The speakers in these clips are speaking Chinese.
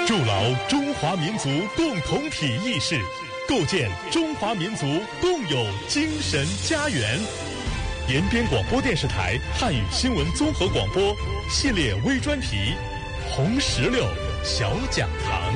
筑牢中华民族共同体意识，构建中华民族共有精神家园。延边广播电视台汉语新闻综合广播系列微专题《红石榴小讲堂》。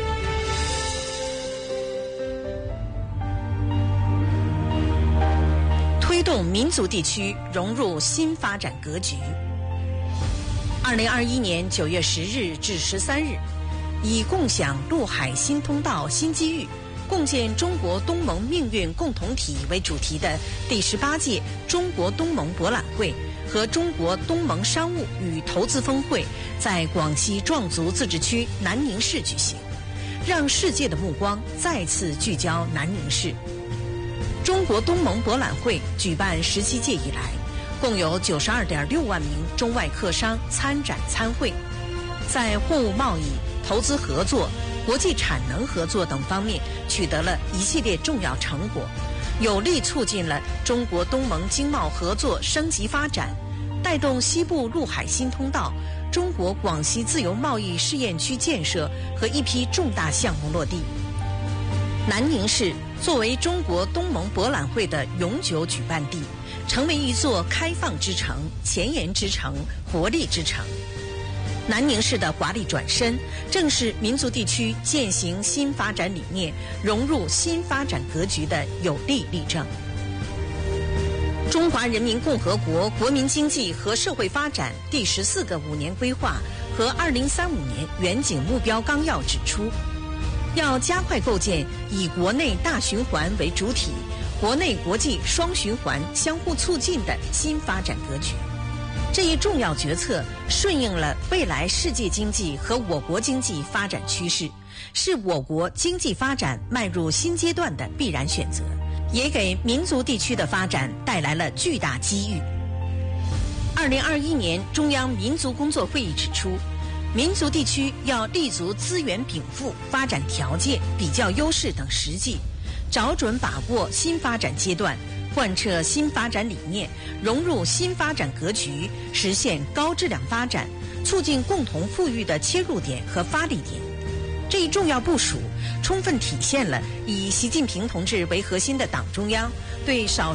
推动民族地区融入新发展格局。2021年9月10日至13日，以共享陆海新通道新机遇，共建中国东盟命运共同体为主题的第18届中国东盟博览会和中国东盟商务与投资峰会在广西壮族自治区南宁市举行，让世界的目光再次聚焦南宁市。中国东盟博览会举办17届以来，共有92.6万名中外客商参展参会，在货物贸易、投资合作、国际产能合作等方面取得了一系列重要成果，有力促进了中国东盟经贸合作升级发展，带动西部陆海新通道、中国广西自由贸易试验区建设和一批重大项目落地。南宁市作为中国东盟博览会的永久举办地，成为一座开放之城、前沿之城、活力之城。南宁市的华丽转身，正是民族地区践行新发展理念、融入新发展格局的有力例证。中华人民共和国国民经济和社会发展第14个5年规划和2035年远景目标纲要指出，要加快构建以国内大循环为主体、国内国际双循环相互促进的新发展格局。这一重要决策顺应了未来世界经济和我国经济发展趋势，是我国经济发展迈入新阶段的必然选择，也给民族地区的发展带来了巨大机遇。2021年中央民族工作会议指出，民族地区要立足资源禀赋、发展条件、比较优势等实际，找准把握新发展阶段，贯彻新发展理念，融入新发展格局，实现高质量发展，促进共同富裕的切入点和发力点。这一重要部署充分体现了以习近平同志为核心的党中央对少